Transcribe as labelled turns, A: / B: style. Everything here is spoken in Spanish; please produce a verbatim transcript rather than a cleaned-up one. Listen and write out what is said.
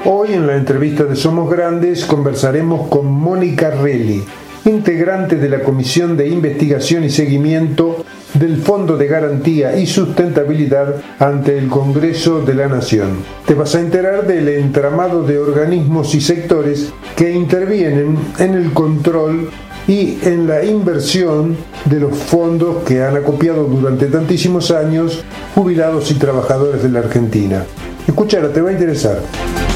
A: Hoy en la entrevista de Somos Grandes conversaremos con Mónica Relli, integrante de la Comisión de Investigación y Seguimiento del Fondo de Garantía y Sustentabilidad ante el Congreso de la Nación. Te vas a enterar del entramado de organismos y sectores que intervienen en el control y en la inversión de los fondos que han acopiado durante tantísimos años jubilados y trabajadores de la Argentina. Escuchala, te va a interesar.